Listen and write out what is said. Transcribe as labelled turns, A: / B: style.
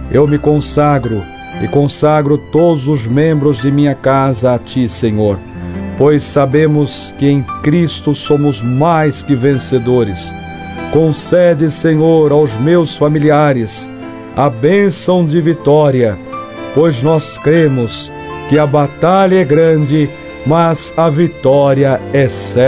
A: Eu me consagro e consagro todos os membros de minha casa a Ti, Senhor, pois sabemos que em Cristo somos mais que vencedores. Concede, Senhor, aos meus familiares a bênção de vitória, pois nós cremos que a batalha é grande, mas a vitória é certa.